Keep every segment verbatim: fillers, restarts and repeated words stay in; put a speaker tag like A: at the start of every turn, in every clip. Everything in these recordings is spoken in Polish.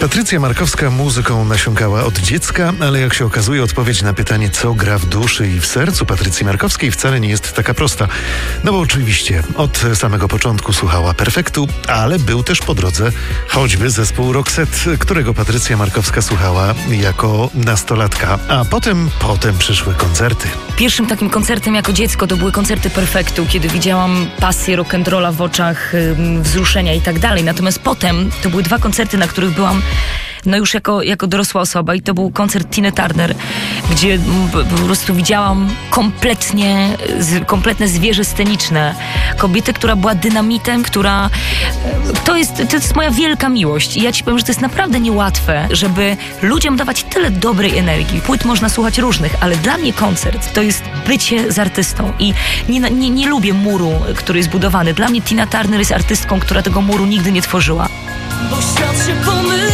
A: Patrycja Markowska muzyką nasiąkała od dziecka, ale jak się okazuje, odpowiedź na pytanie, co gra w duszy i w sercu Patrycji Markowskiej, wcale nie jest taka prosta. No bo oczywiście od samego początku słuchała Perfektu, ale był też po drodze choćby zespół Roxette, którego Patrycja Markowska słuchała jako nastolatka. A potem, potem przyszły koncerty.
B: Pierwszym takim koncertem jako dziecko to były koncerty Perfektu, kiedy widziałam pasję rock'n'rolla w oczach, wzruszenia i tak dalej. Natomiast potem to były dwa koncerty, na których byłam no już jako, jako dorosła osoba, i to był koncert Tiny Turner, gdzie po prostu widziałam kompletnie, kompletne zwierzę sceniczne. Kobietę, która była dynamitem, która... To jest, to jest moja wielka miłość i ja ci powiem, że to jest naprawdę niełatwe, żeby ludziom dawać tyle dobrej energii. Płyt można słuchać różnych, ale dla mnie koncert to jest bycie z artystą i nie, nie, nie lubię muru, który jest budowany. Dla mnie Tina Turner jest artystką, która tego muru nigdy nie tworzyła.
C: Bo świat się pomylił,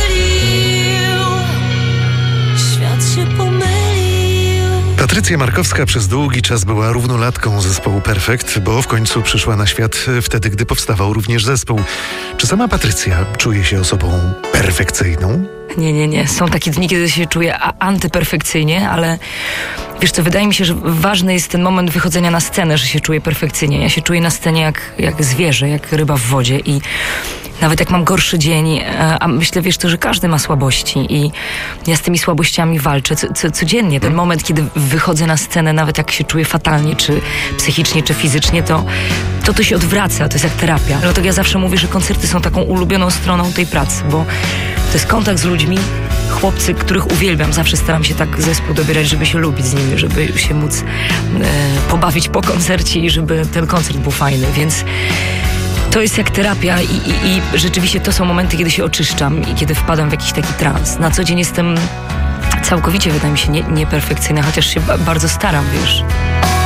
C: świat się pomylił.
A: Patrycja Markowska przez długi czas była równolatką zespołu Perfekt, bo w końcu przyszła na świat wtedy, gdy powstawał również zespół. Czy sama Patrycja czuje się osobą perfekcyjną?
B: Nie, nie, nie. Są takie dni, kiedy się czuję antyperfekcyjnie, ale wiesz co, wydaje mi się, że ważny jest ten moment wychodzenia na scenę, że się czuję perfekcyjnie. Ja się czuję na scenie jak, jak zwierzę, jak ryba w wodzie i nawet jak mam gorszy dzień, a myślę, wiesz to, że każdy ma słabości i ja z tymi słabościami walczę co, co, codziennie. Ten moment, kiedy wychodzę na scenę, nawet jak się czuję fatalnie, czy psychicznie, czy fizycznie, to to, to się odwraca, to jest jak terapia. Dlatego ja zawsze mówię, że koncerty są taką ulubioną stroną tej pracy, bo to jest kontakt z ludźmi, chłopcy, których uwielbiam. Zawsze staram się tak zespół dobierać, żeby się lubić z nimi, żeby się móc e, pobawić po koncercie i żeby ten koncert był fajny, więc to jest jak terapia i, i, i rzeczywiście to są momenty, kiedy się oczyszczam i kiedy wpadam w jakiś taki trans. Na co dzień jestem całkowicie, wydaje mi się, nie, nieperfekcyjna, chociaż się ba- bardzo staram, wiesz.